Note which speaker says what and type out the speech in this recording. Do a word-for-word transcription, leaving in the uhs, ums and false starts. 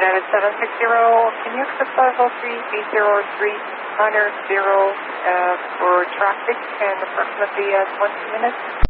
Speaker 1: United seven six zero, can you accept five oh three B zero three nine zero uh, for traffic and approximately uh, twenty minutes?